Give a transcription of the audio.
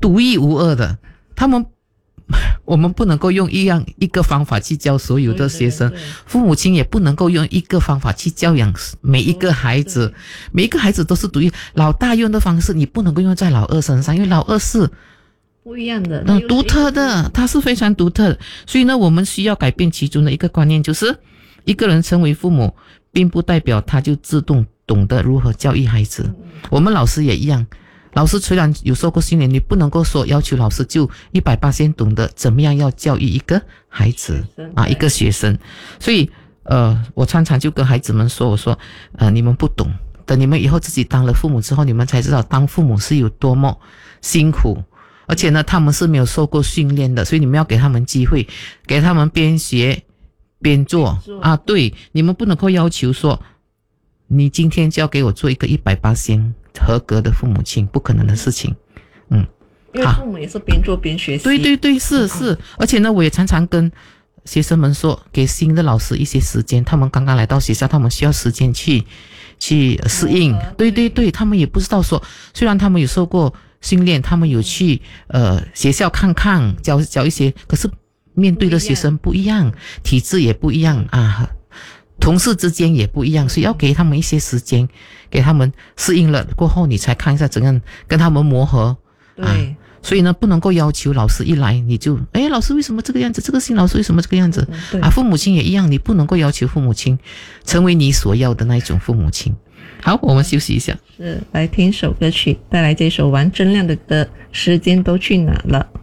独一无二的，我们不能够用一个方法去教所有的学生，父母亲也不能够用一个方法去教养每一个孩子，每一个孩子都是独一。老大用的方式你不能够用在老二身上，因为老二是不一样的， 独特的，它是非常独特的。所以呢，我们需要改变其中的一个观念，就是一个人成为父母，并不代表他就自动懂得如何教育孩子。我们老师也一样，老师虽然有受过训练，你不能够说要求老师就100%懂得怎么样要教育一个孩子一个学生。所以我常常就跟孩子们说，我说你们不懂，等你们以后自己当了父母之后，你们才知道当父母是有多么辛苦。而且呢，他们是没有受过训练的，所以你们要给他们机会，给他们边学边做对，你们不能够要求说你今天就要给我做一个100%合格的父母亲，不可能的事情。 因为父母也是边做边学习。 对，是。而且呢，我也常常跟学生们说，给新的老师一些时间，他们刚刚来到学校，他们需要时间去适应。对，他们也不知道说，虽然他们有受过训练，他们有去学校看看教一些，可是面对的学生不一样，体制也不一样同事之间也不一样，所以要给他们一些时间，给他们适应了过后，你才看一下怎样跟他们磨合。 对， 所以呢，不能够要求老师一来你就老师为什么这个样子，这个新老师为什么这个样子父母亲也一样，你不能够要求父母亲成为你所要的那一种父母亲。好，我们休息一下， 来听首歌曲，带来这首王铮亮的歌《时间都去哪了》。